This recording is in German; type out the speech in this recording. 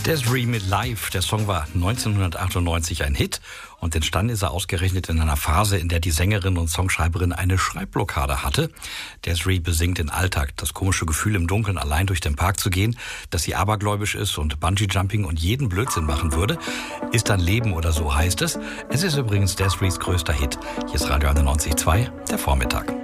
Des'ree mit Live. Der Song war 1998 ein Hit und entstanden ist er ausgerechnet in einer Phase, in der die Sängerin und Songschreiberin eine Schreibblockade hatte. Des'ree besingt den Alltag, das komische Gefühl, im Dunkeln allein durch den Park zu gehen, dass sie abergläubisch ist und Bungee-Jumping und jeden Blödsinn machen würde. Ist dann Leben oder so, heißt es. Es ist übrigens Des'rees größter Hit. Hier ist Radio 91.2, der Vormittag.